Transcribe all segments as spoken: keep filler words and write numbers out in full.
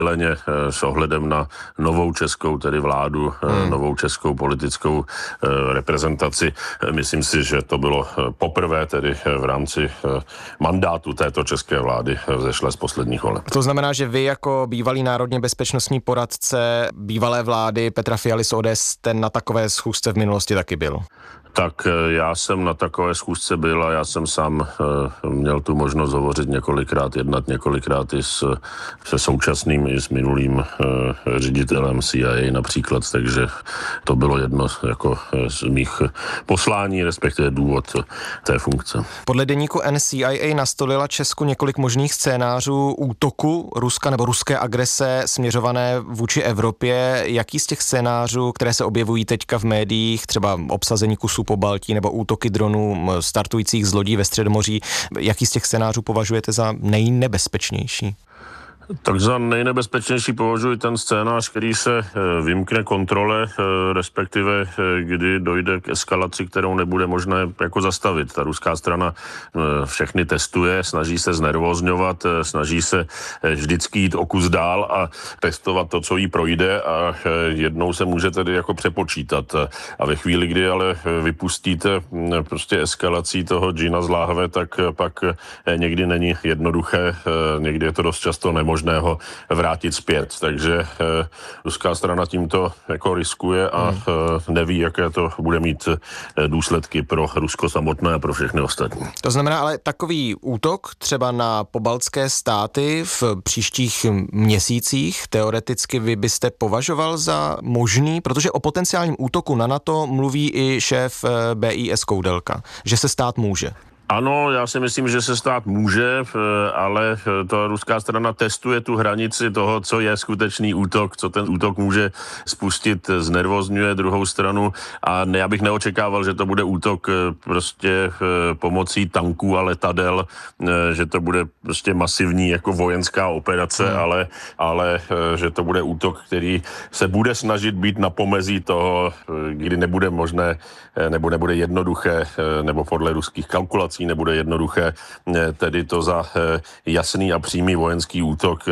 s ohledem na novou českou tedy vládu, hmm. novou českou politickou reprezentaci. Myslím si, že to bylo poprvé tedy v rámci mandátu této české vlády vzešlé z posledních voleb. To znamená, že vy jako bývalý národně bezpečnostní poradce bývalé vlády Petra Fialy z O D S jste na takové schůzce v minulosti taky byl? Tak já jsem na takové schůzce byl a já jsem sám e, měl tu možnost hovořit několikrát, jednat několikrát i s, se současným i s minulým e, ředitelem C I A například, takže to bylo jedno jako z mých poslání, respektive důvod té funkce. Podle deníku N C I A nastolila Česku několik možných scénářů útoku Ruska nebo ruské agrese směřované vůči Evropě. Jaký z těch scénářů, které se objevují teďka v médiích, třeba obsazení kusů po Baltí nebo útoky dronů startujících z lodí ve Středomoří, jaký z těch scénářů považujete za nejnebezpečnější? Tak za nejnebezpečnější považuji ten scénář, který se vymkne kontrole, respektive kdy dojde k eskalaci, kterou nebude možné jako zastavit. Ta ruská strana všechny testuje, snaží se znervózňovat, snaží se vždycky jít o kus dál a testovat to, co jí projde, a jednou se může tedy jako přepočítat. A ve chvíli, kdy ale vypustíte prostě eskalací toho džina z láhve, tak pak někdy není jednoduché, někdy je to dost často nemožné ho vrátit zpět. Takže eh, ruská strana tímto jako riskuje a hmm. eh, neví, jaké to bude mít eh, důsledky pro Rusko samotné a pro všechny ostatní. To znamená ale takový útok třeba na pobaltské státy v příštích měsících teoreticky vy byste považoval za možný, protože o potenciálním útoku na NATO mluví i šéf eh, B I S Koudelka, že se stát může. Ano, já si myslím, že se stát může, ale ta ruská strana testuje tu hranici toho, co je skutečný útok, co ten útok může spustit, znervozňuje druhou stranu, a já bych neočekával, že to bude útok prostě pomocí tanků a letadel, že to bude prostě masivní jako vojenská operace, hmm. ale, ale že to bude útok, který se bude snažit být na pomezí toho, kdy nebude možné, nebo nebude jednoduché, nebo podle ruských kalkulací nebude jednoduché, tedy to za jasný a přímý vojenský útok,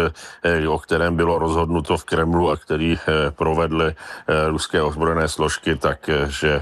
o kterém bylo rozhodnuto v Kremlu a který provedly ruské ozbrojené složky, takže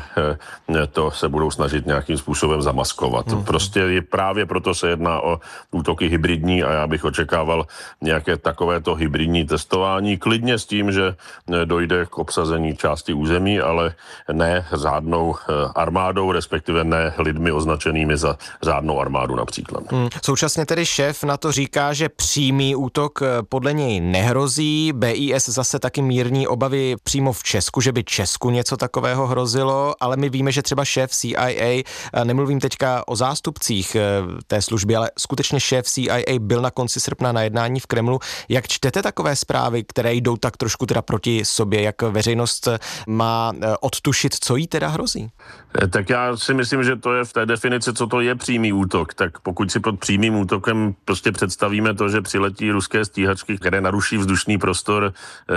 to se budou snažit nějakým způsobem zamaskovat. Hmm. Prostě je právě proto se jedná o útoky hybridní a já bych očekával nějaké takovéto hybridní testování, klidně s tím, že dojde k obsazení části území, ale ne řádnou armádou, respektive ne lidmi označenými za řádnou armádu například. Hmm. Současně tedy šéf NATO říká, že přímý útok podle něj nehrozí. B I S zase taky mírní obavy přímo v Česku, že by Česku něco takového hrozilo, ale my víme, že třeba šéf C I A, nemluvím teďka o zástupcích té služby, ale skutečně šéf C I A byl na konci srpna na jednání v Kremlu. Jak čtete takové zprávy, které jdou tak trošku teda proti sobě, jak veřejnost má odtušit, co jí teda hrozí? Tak já si myslím, že to je v té definici, co to je přímý útok. Tak pokud si pod přímým útokem prostě představíme to, že přiletí ruské stíhačky, které naruší vzdušný prostor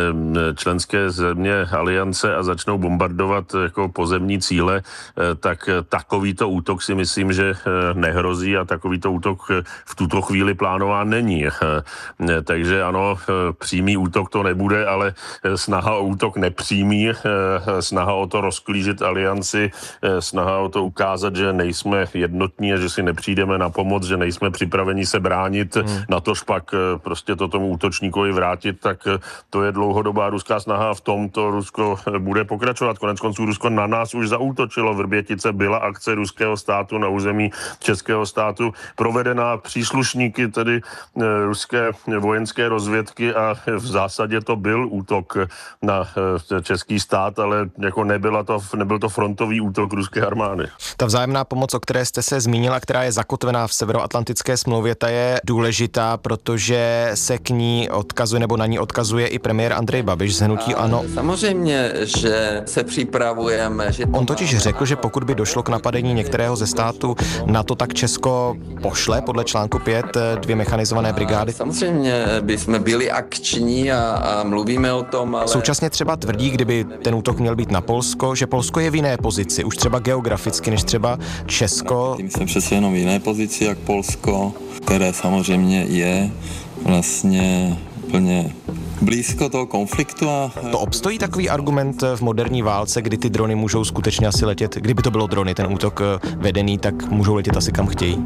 členské země aliance a začnou bombardovat jako pozemní cíle, tak takovýto útok si myslím, že nehrozí a takovýto útok v tuto chvíli plánován není. Takže ano, přímý útok to nebude, ale snaha o útok nepřímý, snaha o to rozklížit alianci, snaha o to ukázat, že nejsme jednotní a že si nepřijdeme na pomoc, že nejsme připraveni se bránit, hmm. na tož pak prostě to tomu útočníkovi vrátit, tak to je dlouhodobá ruská snaha a v tomto Rusko bude pokračovat. Konec konců Rusko na nás už zaútočilo. Vrbětice byla akce ruského státu na území českého státu provedená příslušníky tedy ruské vojenské rozvědky a v zásadě to byl útok na český stát, ale jako nebyla to, nebyl to frontový útok ruské armády. Ta vzájemná pomoc, o které jste se zmínila, která je zakotvená v Severoatlantické smlouvě, ta je důležitá, protože se k ní odkazuje nebo na ní odkazuje i premiér Andrej Babiš z hnutí ANO. Samozřejmě, že se připravujeme. Že On totiž řekl, že pokud by došlo k napadení některého ze států NATO, tak Česko pošle podle článku pět dvě mechanizované brigády. Samozřejmě bychom byli akční a, a mluvíme o tom, ale... Současně třeba tvrdí, kdyby ten útok měl být na Polsko, že Polsko je v jiné pozici, už třeba geograficky, než třeba Česko. Tím jsem přece jenom v jiné pozici jak Polsko, které samozřejmě je vlastně úplně blízko toho konfliktu. A... To obstojí takový argument v moderní válce, kdy ty drony můžou skutečně asi letět, kdyby to bylo drony, ten útok vedený, tak můžou letět asi kam chtějí?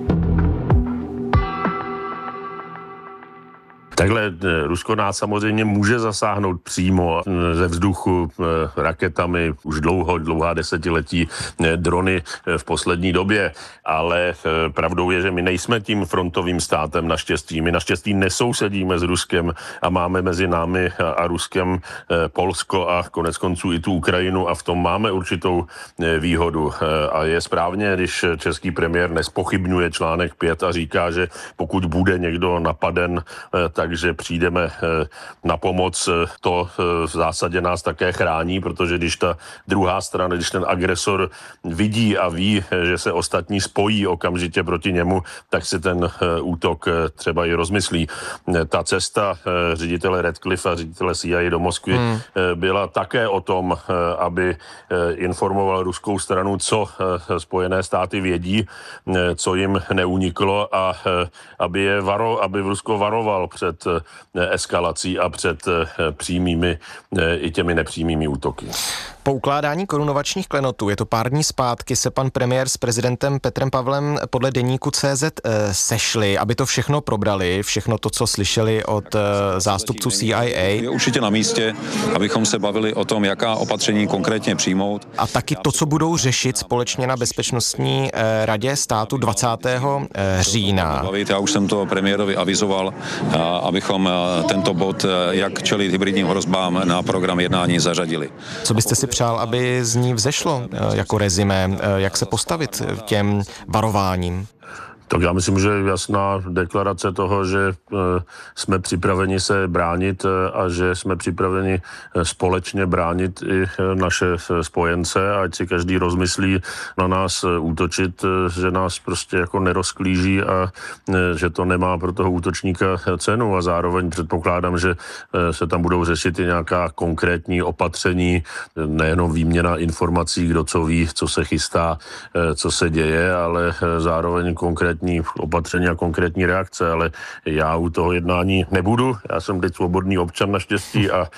Takhle Rusko nás samozřejmě může zasáhnout přímo ze vzduchu raketami už dlouho, dlouhá desetiletí, drony v poslední době, ale pravdou je, že my nejsme tím frontovým státem naštěstí. My naštěstí nesousedíme s Ruskem a máme mezi námi a Ruskem Polsko a konec konců i tu Ukrajinu a v tom máme určitou výhodu. A je správně, když český premiér nespochybňuje článek pět a říká, že pokud bude někdo napaden, tak takže přijdeme na pomoc, to v zásadě nás také chrání, protože když ta druhá strana, když ten agresor vidí a ví, že se ostatní spojí okamžitě proti němu, tak si ten útok třeba i rozmyslí. Ta cesta ředitele Radcliffe a ředitele C I A do Moskvy hmm. byla také o tom, aby informoval ruskou stranu, co Spojené státy vědí, co jim neuniklo a aby je varo, aby Rusko varoval před eskalací a před přímými i těmi nepřímými útoky. Po ukládání korunovačních klenotů, je to pár dní zpátky, se pan premiér s prezidentem Petrem Pavlem podle deníku C Z sešli, aby to všechno probrali, všechno to, co slyšeli od zástupců C I A. Je určitě na místě, abychom se bavili o tom, jaká opatření konkrétně přijmout. A taky to, co budou řešit společně na Bezpečnostní radě státu dvacátého října. Já už jsem to premiérovi avizoval, abychom tento bod, jak čelit hybridním hrozbám, na program jednání zařadili. Co byste si přál, aby z ní vzešlo jako rezime, jak se postavit těm varováním? Tak já myslím, že je jasná deklarace toho, že jsme připraveni se bránit a že jsme připraveni společně bránit i naše spojence, ať si každý rozmyslí na nás útočit, že nás prostě jako nerozklíží a že to nemá pro toho útočníka cenu a zároveň předpokládám, že se tam budou řešit i nějaká konkrétní opatření, nejenom výměna informací, kdo co ví, co se chystá, co se děje, ale zároveň konkrétní opatření a konkrétní reakce, ale já u toho jednání nebudu. Já jsem teď svobodný občan naštěstí a,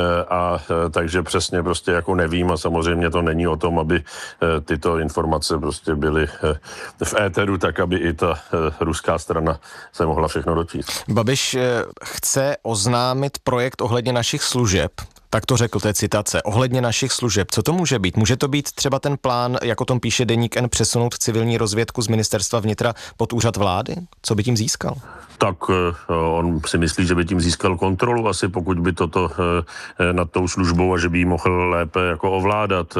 a takže přesně prostě jako nevím a samozřejmě to není o tom, aby tyto informace prostě byly v éteru, tak aby i ta ruská strana se mohla všechno dočíst. Babiš chce oznámit projekt ohledně našich služeb. Tak to řekl, to je citace. Ohledně našich služeb, co to může být? Může to být třeba ten plán, jak o tom píše Deník N, přesunout civilní rozvědku z ministerstva vnitra pod úřad vlády? Co by tím získal? Tak on si myslí, že by tím získal kontrolu asi, pokud by toto nad tou službou a že by ji mohl lépe jako ovládat.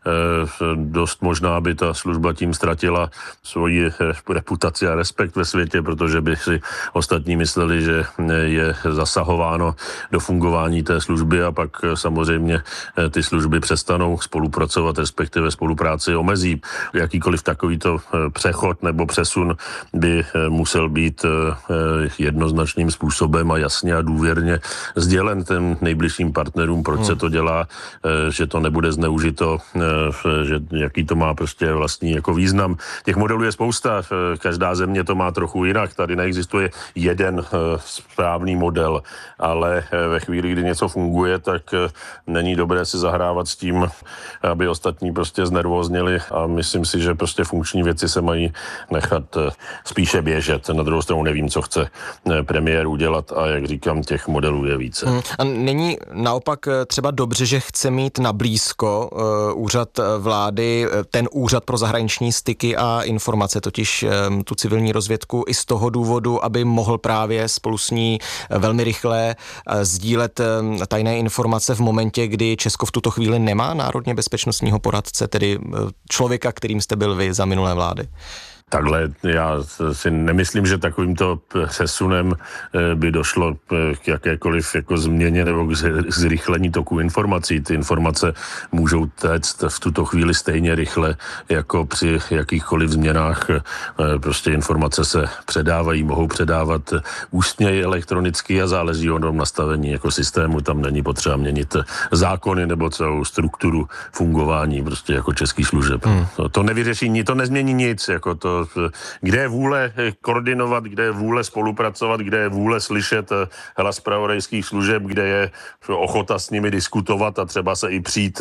Dost možná by ta služba tím ztratila svoji reputaci a respekt ve světě, protože by si ostatní mysleli, že je zasahováno do fungování té služby a pak samozřejmě ty služby přestanou spolupracovat, respektive spolupráci omezí. Jakýkoliv takovýto přechod nebo přesun by musel být jednoznačným způsobem a jasně a důvěrně sdělen těm nejbližším partnerům, proč hmm. se to dělá, že to nebude zneužito, že jaký to má prostě vlastní jako význam. Těch modelů je spousta, každá země to má trochu jinak, tady neexistuje jeden správný model, ale ve chvíli, kdy něco funguje, tak není dobré si zahrávat s tím, aby ostatní prostě znervóznili a myslím si, že prostě funkční věci se mají nechat spíše běžet. Na druhou stranu nevím, co chce premiér udělat a jak říkám, těch modelů je více. Hmm. A není naopak třeba dobře, že chce mít na blízko uh, úřad vlády, ten úřad pro zahraniční styky a informace, totiž um, tu civilní rozvědku i z toho důvodu, aby mohl právě spolu s ní velmi rychle uh, sdílet um, tajné informace v momentě, kdy Česko v tuto chvíli nemá národně bezpečnostního poradce, tedy uh, člověka, kterým jste byl vy za minulé vlády? Takhle já si nemyslím, že takovýmto přesunem by došlo k jakékoliv jako změně nebo k zrychlení toku informací. Ty informace můžou téct v tuto chvíli stejně rychle, jako při jakýchkoliv změnách. Prostě informace se předávají, mohou předávat ústně i elektronicky a záleží o tom nastavení jako systému. Tam není potřeba měnit zákony nebo celou strukturu fungování prostě jako českých služeb. Hmm. To, to nevyřeší, to nezmění nic, jako to To, kde je vůle koordinovat, kde je vůle spolupracovat, kde je vůle slyšet hlas zpravodajských služeb, kde je ochota s nimi diskutovat a třeba se i přijít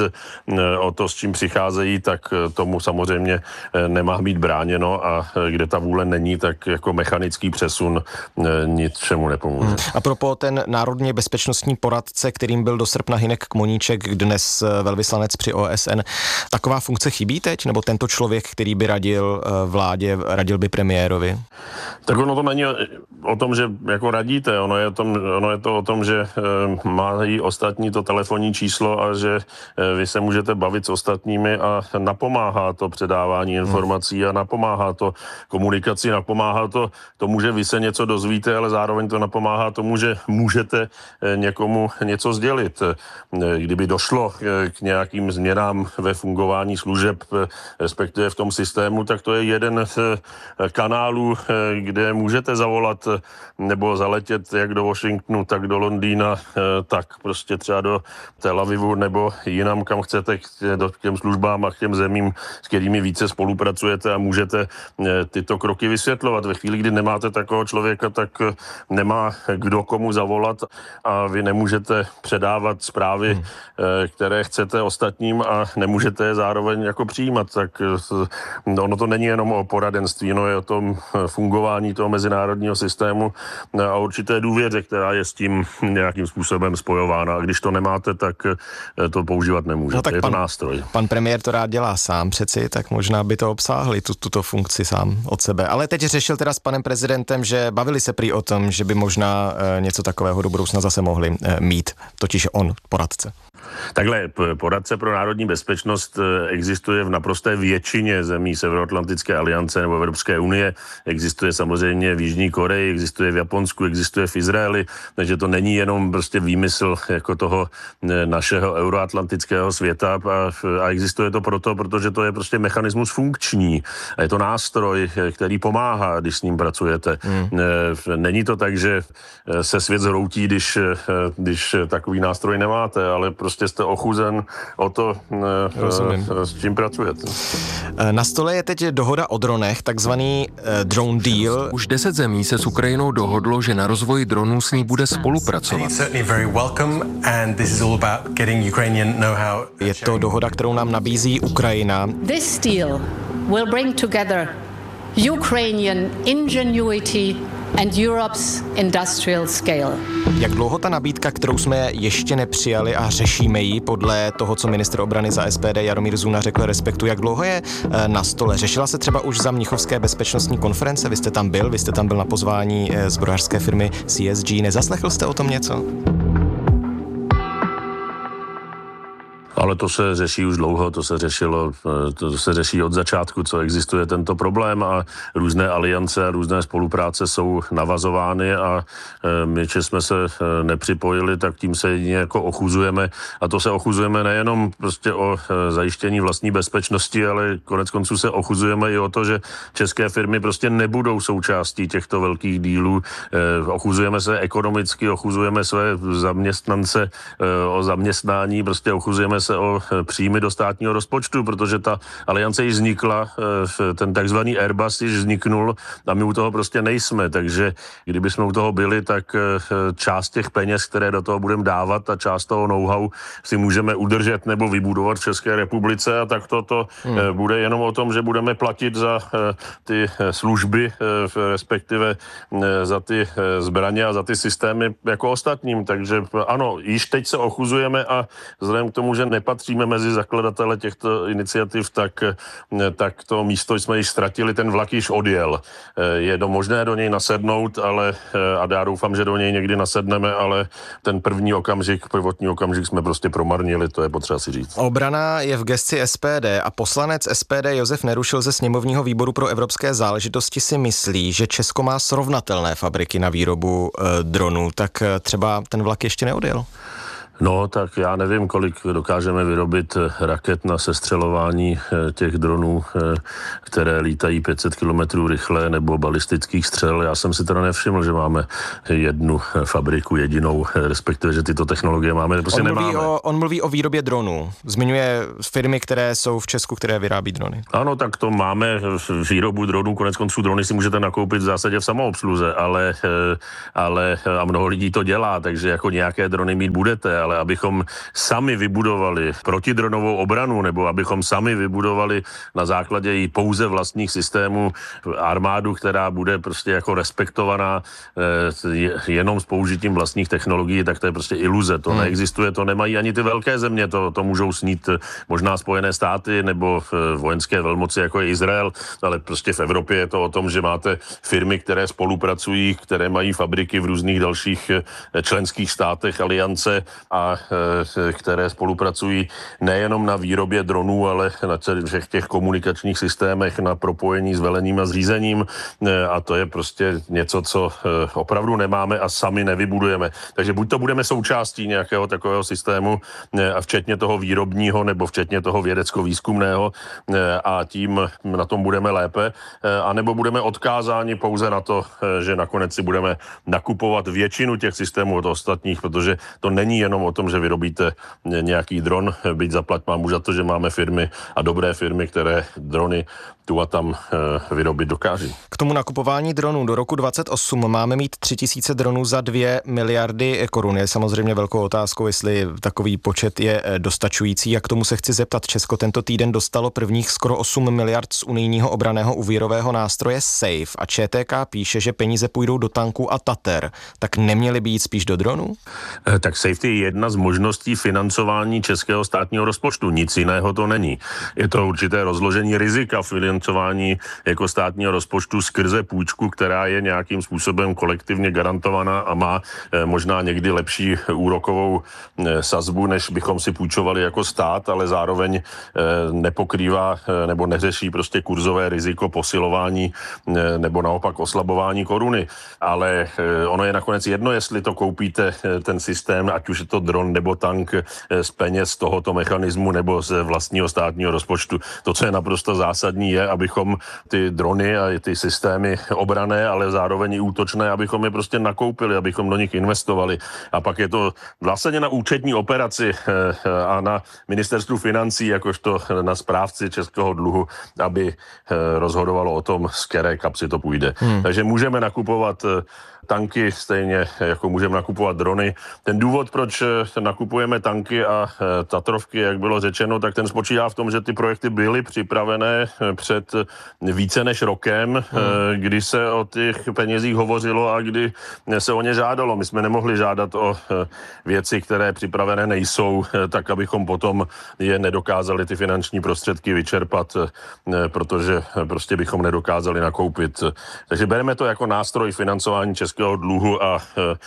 o to, s čím přicházejí, tak tomu samozřejmě nemá být bráněno a kde ta vůle není, tak jako mechanický přesun ničemu nepomůže. Hmm. A propos ten národně bezpečnostní poradce, kterým byl do srpna Hynek Kmoníček, dnes velvyslanec při O S N, taková funkce chybí teď? Nebo tento člověk, který by radil vládě, radil by premiérovi? Tak ono to není o tom, že jako radíte, ono je, tom, ono je to o tom, že e, mají ostatní to telefonní číslo a že e, vy se můžete bavit s ostatními a napomáhá to předávání informací a napomáhá to komunikaci, napomáhá to tomu, že vy se něco dozvíte, ale zároveň to napomáhá tomu, že můžete e, někomu něco sdělit. E, kdyby došlo e, k nějakým změnám ve fungování služeb, e, respektive v tom systému, tak to je jeden z e, kanálů, e, kde můžete zavolat nebo zaletět jak do Washingtonu, tak do Londýna, tak prostě třeba do Tel Avivu nebo jinam, kam chcete, k těm službám a k těm zemím, s kterými více spolupracujete a můžete tyto kroky vysvětlovat. Ve chvíli, kdy nemáte takového člověka, tak nemá kdo komu zavolat a vy nemůžete předávat zprávy, hmm. které chcete ostatním a nemůžete je zároveň jako přijímat. Tak ono to není jenom o poradenství, no je o tom fungování toho mezinárodního systému a určité důvěře, která je s tím nějakým způsobem spojována. A když to nemáte, tak to používat nemůžete. No tak je pan, to nástroj. Pan premiér to rád dělá sám přeci, tak možná by to obsáhli, tu, tuto funkci sám od sebe. Ale teď řešil teda s panem prezidentem, že bavili se prý o tom, že by možná e, něco takového do budoucna zase mohli e, mít, totiž on, poradce. Takhle, poradce pro národní bezpečnost existuje v naprosté většině zemí Severoatlantické aliance nebo Evropské unie. Existuje samozřejmě v Jižní Koreji, existuje v Japonsku, existuje v Izraeli, takže to není jenom prostě výmysl jako toho našeho euroatlantického světa a existuje to proto, protože to je prostě mechanismus funkční a je to nástroj, který pomáhá, když s ním pracujete. Hmm. Není to tak, že se svět zhroutí, když, když takový nástroj nemáte, ale prostě jste ochuzen o to, Rozumím. s čím pracujete. Na stole je teď dohoda o dronech, takzvaný uh, drone deal. Už deset zemí se s Ukrajinou dohodlo, že na rozvoji dronů s ní bude spolupracovat. Je to dohoda, kterou nám nabízí Ukrajina. This deal will bring together Ukrainian ingenuity and Europe's industrial scale. Jak dlouho ta nabídka, kterou jsme ještě nepřijali a řešíme ji podle toho, co ministr obrany za S P D Jaromír Zuna řekl Respektu, jak dlouho je na stole? Řešila se třeba už za Mnichovské bezpečnostní konference? Vy jste tam byl, vy jste tam byl na pozvání zbrojařské firmy C S G. Nezaslechl jste o tom něco? Ale to se řeší už dlouho, to se řešilo, to se řeší od začátku, co existuje tento problém a různé aliance a různé spolupráce jsou navazovány a my, že jsme se nepřipojili, tak tím se jedině jako ochuzujeme a to se ochuzujeme nejenom prostě o zajištění vlastní bezpečnosti, ale konec konců se ochuzujeme i o to, že české firmy prostě nebudou součástí těchto velkých dílů. Ochuzujeme se ekonomicky, ochuzujeme své zaměstnance o zaměstnání, prostě ochuzujeme se o příjmy do státního rozpočtu, protože ta aliance již vznikla, ten takzvaný Airbus již vzniknul a my u toho prostě nejsme, takže kdyby jsme u toho byli, tak část těch peněz, které do toho budeme dávat a část toho know-how si můžeme udržet nebo vybudovat v České republice a tak to, to hmm. bude jenom o tom, že budeme platit za ty služby, respektive za ty zbraně a za ty systémy jako ostatním, takže ano, již teď se ochuzujeme a vzhledem k tomu, že nepatříme mezi zakladatele těchto iniciativ, tak, tak to místo jsme již ztratili, ten vlak již odjel. Je to možné do něj nasednout, ale a já doufám, že do něj někdy nasedneme, ale ten první okamžik, prvotní okamžik jsme prostě promarnili, to je potřeba si říct. Obrana je v gesci S P D a poslanec S P D Josef Nerušil ze sněmovního výboru pro evropské záležitosti si myslí, že Česko má srovnatelné fabriky na výrobu e, dronů, tak třeba ten vlak ještě neodjel. No, tak já nevím, kolik dokážeme vyrobit raket na sestřelování těch dronů, které lítají pět set kilometrů rychle, nebo balistických střel. Já jsem si teda nevšiml, že máme jednu fabriku jedinou, respektive, že tyto technologie máme. Prostě on, mluví nemáme. o, on mluví o výrobě dronů. Zmiňuje firmy, které jsou v Česku, které vyrábí drony. Ano, tak to máme výrobu dronů, konec konců drony si můžete nakoupit v zásadě v samoobsluze, ale, ale a mnoho lidí to dělá, takže jako nějaké drony mít budete, ale abychom sami vybudovali protidronovou obranu, nebo abychom sami vybudovali na základě jí pouze vlastních systémů armádu, která bude prostě jako respektovaná jenom s použitím vlastních technologií, tak to je prostě iluze. To hmm. neexistuje, to nemají ani ty velké země, to, to můžou snít možná Spojené státy nebo vojenské velmoci, jako je Izrael, ale prostě v Evropě je to o tom, že máte firmy, které spolupracují, které mají fabriky v různých dalších členských státech aliance a které spolupracují nejenom na výrobě dronů, ale na všech těch komunikačních systémech, na propojení s velením a zřízením, a to je prostě něco, co opravdu nemáme a sami nevybudujeme. Takže buď to budeme součástí nějakého takového systému a včetně toho výrobního nebo včetně toho vědecko-výzkumného a tím na tom budeme lépe, anebo budeme odkázáni pouze na to, že nakonec si budeme nakupovat většinu těch systémů od ostatních, protože to není jenom o tom, že vyrobíte nějaký dron, byť zaplať mám už za to, že máme firmy a dobré firmy, které drony tu a tam vyrobit dokáží. K tomu nakupování dronů do roku dvacet osm máme mít tři tisíce dronů za dvě miliardy korun. Je samozřejmě velkou otázkou, jestli takový počet je dostačující. A k tomu se chci zeptat. Česko tento týden dostalo prvních skoro osm miliard z unijního obranného úvěrového nástroje SAFE a ČTK píše, že peníze půjdou do tanků a Tater. Tak neměly by jít spíš do dronů? Tak SAFE je jedna z možností financování českého státního rozpočtu. Nic jiného to není. Je to určité rozložení rizika financování jako státního rozpočtu skrze půjčku, která je nějakým způsobem kolektivně garantovaná a má možná někdy lepší úrokovou sazbu, než bychom si půjčovali jako stát, ale zároveň nepokrývá nebo neřeší prostě kurzové riziko posilování nebo naopak oslabování koruny. Ale ono je nakonec jedno, jestli to koupíte ten systém, ať už je to dron nebo tank z peněz tohoto mechanismu nebo z vlastního státního rozpočtu. To, co je naprosto zásadní, je, abychom ty drony a ty systémy obrané, ale zároveň i útočné, abychom je prostě nakoupili, abychom do nich investovali. A pak je to vlastně na účetní operaci a na ministerstvu financí, jakožto na správci českého dluhu, aby rozhodovalo o tom, z které kapsy to půjde. Hmm. Takže můžeme nakupovat tanky stejně, jako můžeme nakupovat drony. Ten důvod, proč nakupujeme tanky a Tatrovky, jak bylo řečeno, tak ten spočívá v tom, že ty projekty byly připravené před více než rokem, hmm. kdy se o těch penězích hovořilo a kdy se o ně žádalo. My jsme nemohli žádat o věci, které připravené nejsou, tak abychom potom je nedokázali ty finanční prostředky vyčerpat, protože prostě bychom nedokázali nakoupit. Takže bereme to jako nástroj financování českého dluhu a,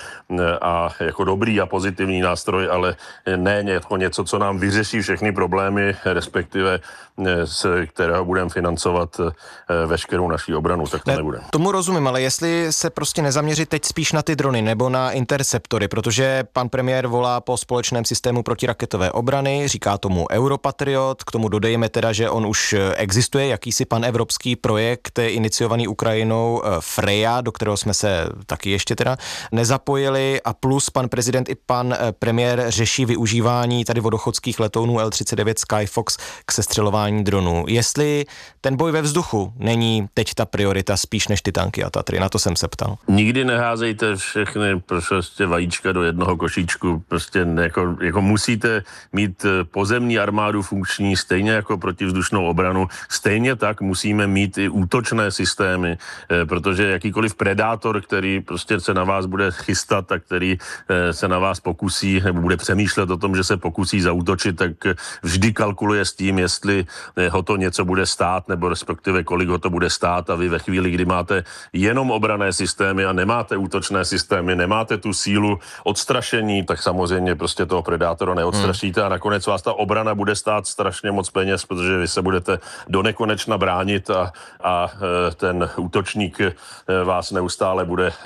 a jako dobrý a pozitivní nástroj, ale ne jako něco, co nám vyřeší všechny problémy, respektive z kterého budeme financovat veškerou naší obranu, tak to ne, nebude. Tomu rozumím, ale jestli se prostě nezaměřit teď spíš na ty drony nebo na interceptory, protože pan premiér volá po společném systému protiraketové obrany, říká tomu Europatriot, k tomu dodejme teda, že on už existuje jakýsi panevropský projekt iniciovaný Ukrajinou Freja, do kterého jsme se taky ještě teda nezapojili, a plus pan prezident i pan premiér řeší využívání tady vodochodských letounů el třicet devět Skyfox k sestřelování dronů. Jestli ten boj ve vzduchu není teď ta priorita spíš než ty tanky a Tatry, na to jsem se ptal. Nikdy neházejte všechny prostě vajíčka do jednoho košíčku, prostě jako, jako musíte mít pozemní armádu funkční, stejně jako protivzdušnou obranu, stejně tak musíme mít i útočné systémy, protože jakýkoliv predátor, který prostě se na vás bude chystat a který se na vás pokusí nebo bude přemýšlet o tom, že se pokusí zaútočit, tak vždy kalkuluje s tím, jestli ho to něco bude stát, nebo respektive kolik ho to bude stát, a vy ve chvíli, kdy máte jenom obranné systémy a nemáte útočné systémy, nemáte tu sílu odstrašení, tak samozřejmě prostě toho predátora neodstrašíte a nakonec vás ta obrana bude stát strašně moc peněz, protože vy se budete do nekonečna bránit a, a ten útočník vás neustále bude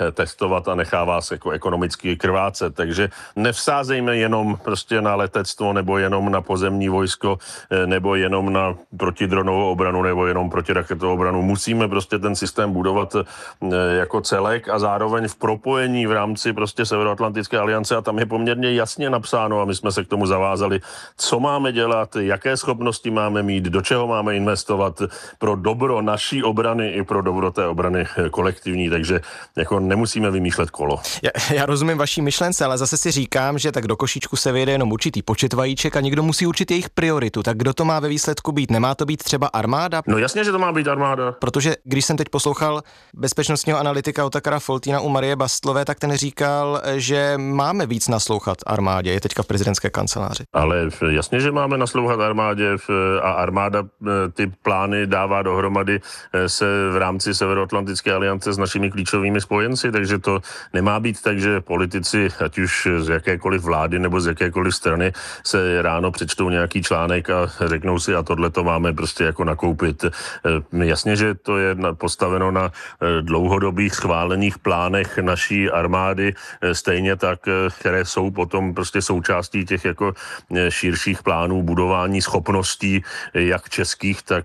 testovat a nechá vás jako ekonomicky krvácet. Takže nevsázejme jenom prostě na letectvo nebo jenom na pozemní vojsko nebo jenom na protidronovou obranu nebo jenom protiraketovou obranu. Musíme prostě ten systém budovat jako celek a zároveň v propojení v rámci prostě Severoatlantické aliance a tam je poměrně jasně napsáno a my jsme se k tomu zavázali, co máme dělat, jaké schopnosti máme mít, do čeho máme investovat pro dobro naší obrany i pro dobro té obrany kolektivní, takže jako nemusíme vymýšlet kolo. Já, já rozumím vaší myšlence, ale zase si říkám, že tak do košíčku se vyjede jenom určitý počet vajíček a někdo musí určit jejich prioritu. Tak kdo to má ve výsledku být? Nemá to být třeba armáda? No jasně, že to má být armáda. Protože když jsem teď poslouchal bezpečnostního analytika Otakara Foltýna u Marie Bastlové, tak ten říkal, že máme víc naslouchat armádě, je teďka v prezidentské kanceláři. Ale jasně, že máme naslouchat armádě a armáda ty plány dává dohromady se v rámci Severoatlantické aliance s našimi klíčovými spojenci, takže to nemá být tak, že politici, ať už z jakékoliv vlády nebo z jakékoliv strany, se ráno přečtou nějaký článek a řeknou si, a tohle to máme prostě jako nakoupit. Jasně, že to je postaveno na dlouhodobých schválených plánech naší armády, stejně tak, které jsou potom prostě součástí těch jako širších plánů budování schopností, jak českých, tak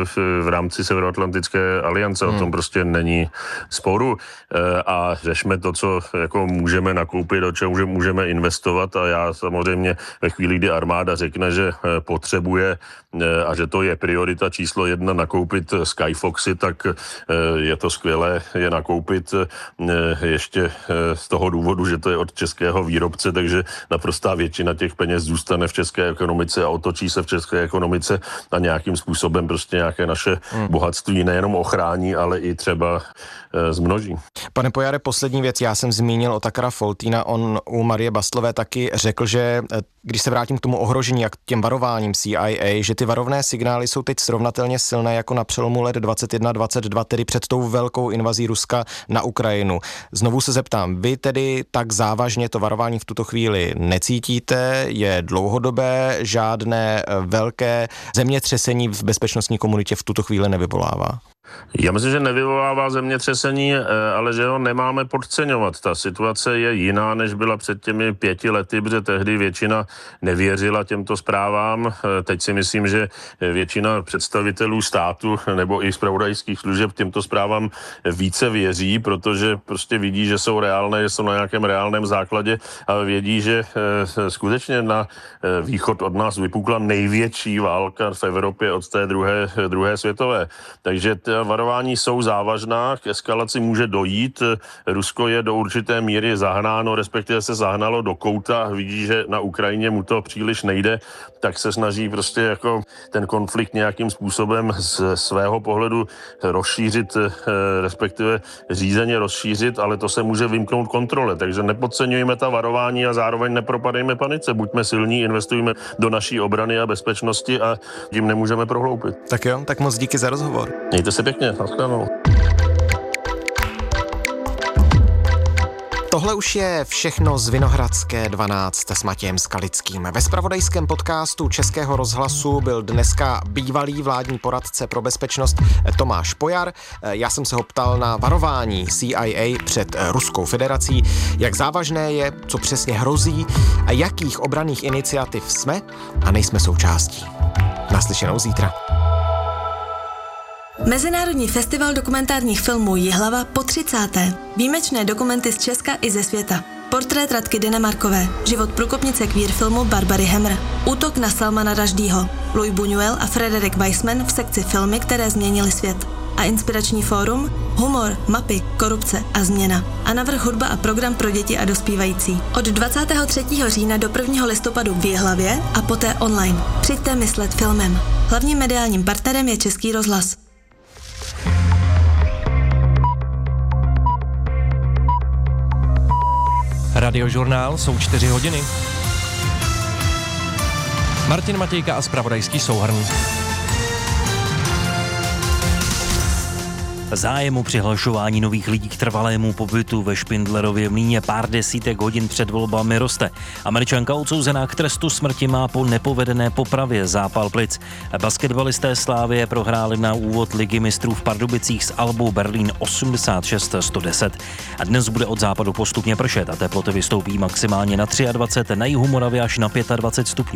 v rámci Severoatlantické aliance. Hmm. O tom prostě není sporu a řešme to, co jako můžeme nakoupit, do čeho můžeme investovat a já samozřejmě ve chvíli, kdy armáda řekne, že potřebuje a že to je priorita číslo jedna nakoupit Skyfoxy, tak je to skvělé je nakoupit ještě z toho důvodu, že to je od českého výrobce, takže naprostá většina těch peněz zůstane v české ekonomice a otočí se v české ekonomice a nějakým způsobem prostě nějaké naše bohatství nejenom ochrání, ale i třeba zmnoží. Pane Pojare, poslední věc, já jsem zmínil Otakara Foltýna, on u Marie Bastlové taky řekl, že když se vrátím k tomu ohrožení a k těm varováním C I A, že ty varovné signály jsou teď srovnatelně silné jako na přelomu let dvacet jedna dvacet dva, tedy před tou velkou invazí Ruska na Ukrajinu. Znovu se zeptám, vy tedy tak závažně to varování v tuto chvíli necítíte, je dlouhodobé, žádné velké zemětřesení v bezpečnostní komunitě v tuto chvíli nevyvolává? Já myslím, že nevyvolává zemětřesení, ale že ho nemáme podceňovat. Ta situace je jiná, než byla před těmi pěti lety, protože tehdy většina nevěřila těmto zprávám. Teď si myslím, že většina představitelů státu nebo i zpravodajských služeb těmto zprávám více věří, protože prostě vidí, že jsou reálné, že jsou na nějakém reálném základě a vědí, že skutečně na východ od nás vypukla největší válka v Evropě od té druhé, druhé světové. Takže varování jsou závažná, k eskalaci může dojít. Rusko je do určité míry zahnáno, respektive se zahnalo do kouta, vidí, že na Ukrajině mu to příliš nejde, tak se snaží prostě jako ten konflikt nějakým způsobem z svého pohledu rozšířit, respektive řízeně rozšířit, ale to se může vymknout kontrole, takže nepodceňujeme ta varování a zároveň nepropadejme panice, buďme silní, investujme do naší obrany a bezpečnosti a tím nemůžeme prohloupit. Tak jo, tak moc díky za rozhovor. Mějte se pěkně, nashledanou. Tohle už je všechno z Vinohradské dvanáct s Matějem Skalickým. Ve zpravodajském podcastu Českého rozhlasu byl dneska bývalý vládní poradce pro bezpečnost Tomáš Pojar. Já jsem se ho ptal na varování C I A před Ruskou federací, jak závažné je, co přesně hrozí a jakých obranných iniciativ jsme a nejsme součástí. Naslyšenou zítra. Mezinárodní festival dokumentárních filmů Jihlava po třicáté. Výjimečné dokumenty z Česka i ze světa. Portrét Radky Dynemarkové, život průkopnice queer filmu Barbary Hemmer, útok na Salmana Rushdieho, Louis Buñuel a Frederick Weissman v sekci Filmy, které změnily svět. A inspirační fórum Humor, mapy, korupce a změna. A navrch hudba a program pro děti a dospívající. Od dvacátého třetího října do prvního listopadu v Jihlavě a poté online. Přijďte myslet filmem. Hlavním mediálním partnerem je Český rozhlas. Radiožurnál jsou čtyři hodiny. Martin Matějka a zpravodajský souhrn. Zájem o přihlašování nových lidí k trvalému pobytu ve Špindlerově Mlýně pár desítek hodin před volbami roste. Američanka odsouzená k trestu smrti má po nepovedené popravě zápal plic. Basketbalisté Slávie prohráli na úvod Ligy mistrů v Pardubicích s Albou Berlín osmdesát šest sto deset. A dnes bude od západu postupně pršet a teploty vystoupí maximálně na dvacet tři, na jihu Moravy až na dvacet pět stupňů.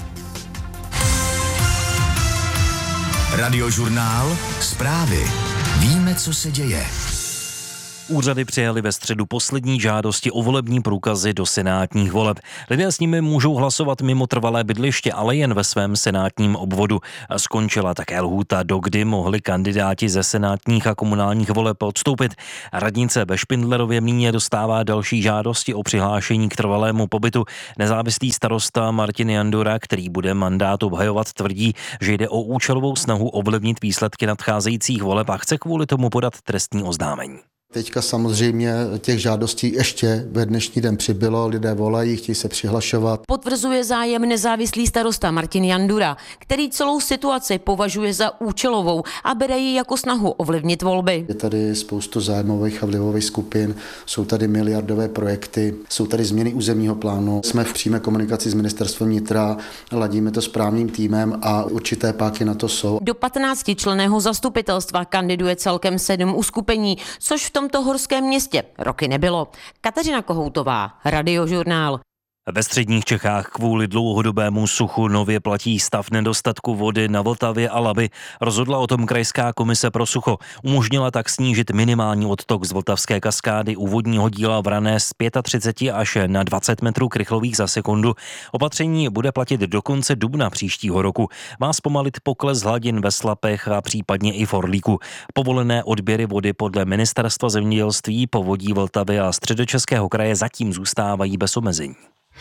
Radiožurnál, zprávy. Víme, co se děje. Úřady přijaly ve středu poslední žádosti o volební průkazy do senátních voleb. Lidé s nimi můžou hlasovat mimo trvalé bydliště, ale jen ve svém senátním obvodu. Skončila také lhůta, do kdy mohli kandidáti ze senátních a komunálních voleb odstoupit. Radnice ve Špindlerově Mlýně dostává další žádosti o přihlášení k trvalému pobytu. Nezávislý starosta Martin Jandura, který bude mandát obhajovat, tvrdí, že jde o účelovou snahu ovlivnit výsledky nadcházejících voleb a chce kvůli tomu podat trestní oznámení. Teďka samozřejmě těch žádostí ještě ve dnešní den přibylo, lidé volají, chtějí se přihlašovat. Potvrzuje zájem nezávislý starosta Martin Jandura, který celou situaci považuje za účelovou a bere ji jako snahu ovlivnit volby. Je tady spoustu zájmových a vlivových skupin, jsou tady miliardové projekty, jsou tady změny územního plánu. Jsme v přímé komunikaci s ministerstvem vnitra, ladíme to s právním týmem a určité páky na to jsou. Do patnáctičlenného zastupitelstva kandiduje celkem sedm uskupení, což v tomto horském městě roky nebylo. Kateřina Kohoutová, Radiožurnál. Ve středních Čechách kvůli dlouhodobému suchu nově platí stav nedostatku vody na Vltavě a Labi. Rozhodla o tom krajská komise pro sucho. Umožnila tak snížit minimální odtok z Vltavské kaskády u vodního díla Vrané z třicet pět až na dvacet metrů krychlových za sekundu. Opatření bude platit do konce dubna příštího roku. Má zpomalit pokles hladin ve Slapech a případně i v Orlíku. Povolené odběry vody podle Ministerstva zemědělství, Povodí Vltavy a Středočeského kraje zatím zůstávají bez omezení.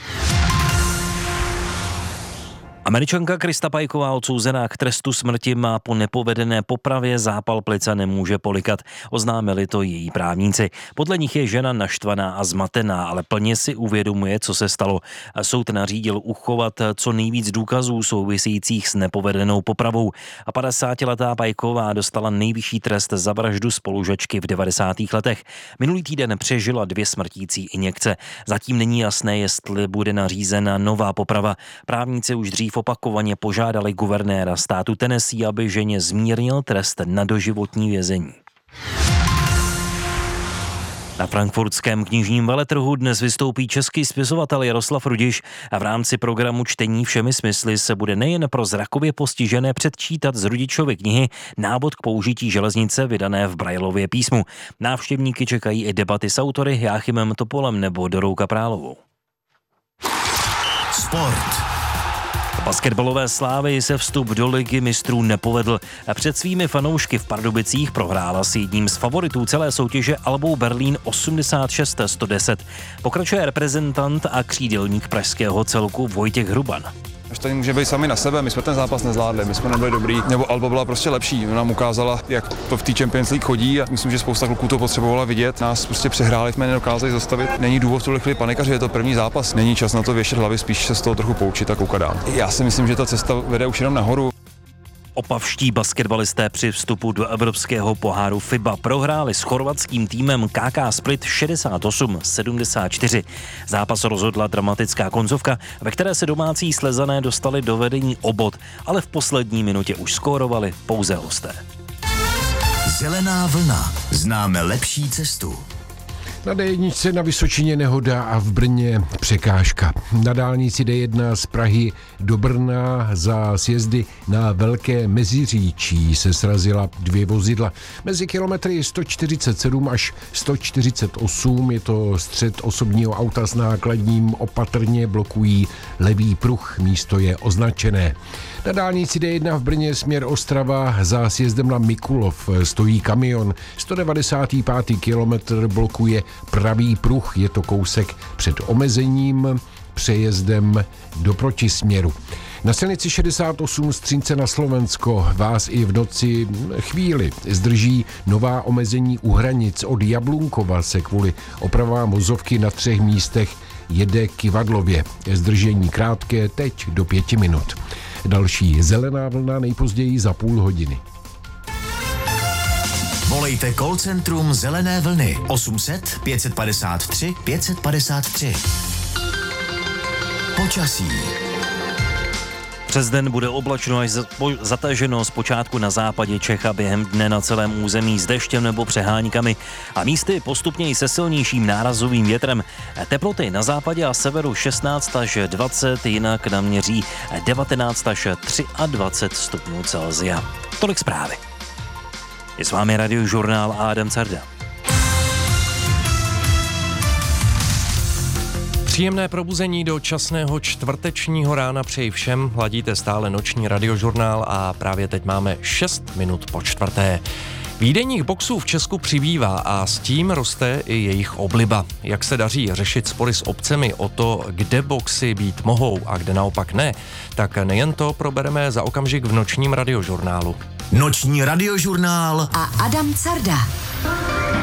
Američanka Krista Pajková, odsouzená k trestu smrti, má po nepovedené popravě zápal plica, nemůže polikat. Oznámili to její právníci. Podle nich je žena naštvaná a zmatená, ale plně si uvědomuje, co se stalo. Soud nařídil uchovat co nejvíc důkazů souvisejících s nepovedenou popravou. A padesátiletá Pajková dostala nejvyšší trest za vraždu spolužačky v devadesátých letech. Minulý týden přežila dvě smrtící injekce. Zatím není jasné, jestli bude nařízena nová poprava. Právníci už dřív opakovaně požádali guvernéra státu Tennessee, aby ženě zmírnil trest na doživotní vězení. Na frankfurtském knižním veletrhu dnes vystoupí český spisovatel Jaroslav Rudiš a v rámci programu Čtení všemi smysly se bude nejen pro zrakově postižené předčítat z Rudičovy knihy Návod k použití železnice vydané v Braillově písmu. Návštěvníky čekají i debaty s autory Jáchymem Topolem nebo Dorou Kaprálovou. Sport. Basketbalové Slávy se vstup do Ligy mistrů nepovedl. Před svými fanoušky v Pardubicích prohrála s jedním z favoritů celé soutěže Albou Berlín osmdesát šest sto deset. Pokračuje reprezentant a křídelník pražského celku Vojtěch Hruban. Až tady může být sami na sebe, my jsme ten zápas nezvládli, my jsme nebyli dobrý, nebo Alba byla prostě lepší, nám ukázala, jak to v té Champions League chodí a myslím, že spousta kluků to potřebovala vidět, nás prostě přehráli, jsme nedokázali zastavit, není důvod v tuhle chvíli panikaři, je to první zápas, není čas na to věšet hlavy, spíš se z toho trochu poučit a koukat dál. Já si myslím, že ta cesta vede už jenom nahoru. Opavští basketbalisté při vstupu do evropského poháru FIBA prohráli s chorvatským týmem K K Split šedesát osm sedmdesát čtyři. Zápas rozhodla dramatická koncovka, ve které se domácí Slezané dostali do vedení o bod, ale v poslední minutě už skórovali pouze hosté. Zelená vlna. Známe lepší cestu. Na D jedna na Vysočině nehoda a v Brně překážka. Na dálnici D jedna z Prahy do Brna za sjezdy na Velké Meziříčí se srazila dvě vozidla. Mezi kilometry sto čtyřicet sedm až sto čtyřicet osm je to střed osobního auta s nákladním, opatrně blokují levý pruh, místo je označené. Na dálnici D jedna v Brně směr Ostrava za sjezdem na Mikulov stojí kamion. sto devadesátý pátý kilometr blokuje pravý pruh, je to kousek před omezením přejezdem do protisměru. Na silnici šedesát osm z Třince na Slovensko vás i v noci chvíli zdrží nová omezení u hranic. Od Jablunkova se kvůli opravám vozovky na třech místech jede Kivadlově. Zdržení krátké teď do pěti minut. Další zelená vlna nejpozději za půl hodiny. Volejte call centrum Zelené vlny osm set pět padesát tři pět padesát tři. Počasí. Přes den bude oblačno až zataženo zpočátku na západě Čech a během dne na celém území s deštěm nebo přeháňkami a místy postupně i se silnějším nárazovým větrem. Teploty na západě a severu šestnáct až dvacet, jinak naměří devatenáct až dvacet tři stupňů Celsia. Tolik zprávy. Je s vámi Radiožurnál a Adam Carda. Příjemné probuzení do časného čtvrtečního rána přeji všem. Hladíte stále noční Radiožurnál a právě teď máme šest minut po čtvrté. Výdejních boxů v Česku přibývá a s tím roste i jejich obliba. Jak se daří řešit spory s obcemi o to, kde boxy být mohou a kde naopak ne, tak nejen to probereme za okamžik v nočním Radiožurnálu. Noční Radiožurnál a Adam Carda.